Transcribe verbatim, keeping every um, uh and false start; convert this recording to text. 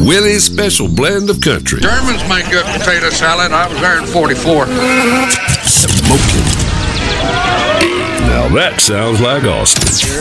Willie's special blend of country. Germans make good potato salad. I was there in forty-four. Smoking. Now that sounds like Austin.